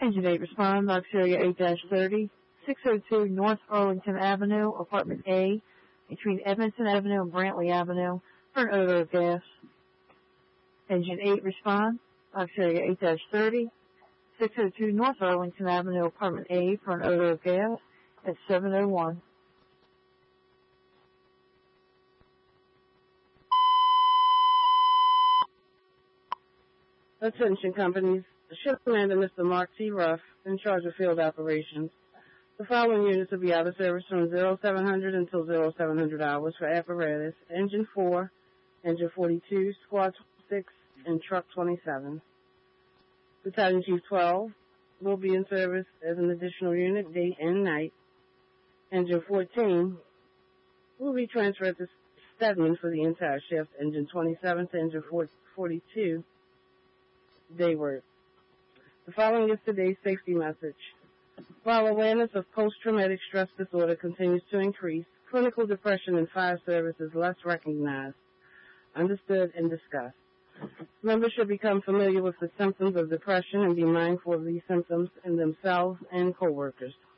Engine 8 respond, Auxilia 8-30, 602 North Arlington Avenue, Apartment A, between Edmondson Avenue and Brantley Avenue, for an odor of gas. Engine 8 respond, Auxilia 8-30, 602 North Arlington Avenue, Apartment A, for an odor of gas at 7:01. Attention companies, Ship Commander Mr. Mark T. Ruff, in charge of field operations. The following units will be out of service from 0700 until 0700 hours for apparatus, Engine 4, Engine 42, Squad 6, and Truck 27. Battalion Chief 12 will be in service as an additional unit day and night. Engine 14 will be transferred to Stedman for the entire shift. Engine 27 to Engine 42 day work. The following is today's safety message. While awareness of post-traumatic stress disorder continues to increase, clinical depression in fire service is less recognized, understood, and discussed. Members should become familiar with the symptoms of depression and be mindful of these symptoms in themselves and coworkers.